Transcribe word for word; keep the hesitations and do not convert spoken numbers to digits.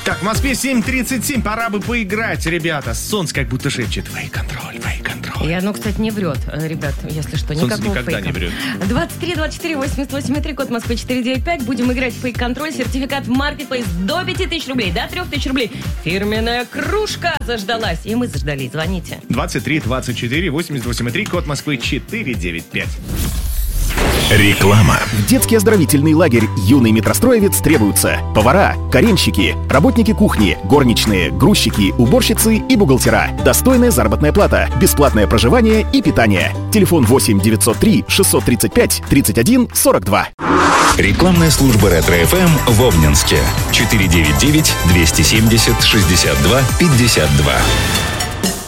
Так, в Москве семь тридцать семь, пора бы поиграть, ребята. Солнце как будто шепчет: фейк-контроль, фейк-контроль. И оно, кстати, не врет, ребят, если что, Солнце никакого никогда фейка. не врет. двадцать три двадцать четыре восемьдесят восемь три, код Москвы четыре девять пять. Будем играть в фейк-контроль. Сертификат в Маркетплейс до пяти тысяч рублей, до трех тысяч рублей. Фирменная кружка заждалась. И мы заждались. Звоните. двадцать три двадцать четыре восемьдесят восемь три, код Москвы четыре девять пять. Реклама. В детский оздоровительный лагерь «Юный метростроевец» требуются повара, каренщики, работники кухни, горничные, грузчики, уборщицы и бухгалтера. Достойная заработная плата, бесплатное проживание и питание. Телефон восемь девятьсот три шестьсот тридцать пять тридцать один сорок два. Рекламная служба Ретро-эф эм в Обнинске. четыре девять девять двести семьдесят шестьдесят два пятьдесят два.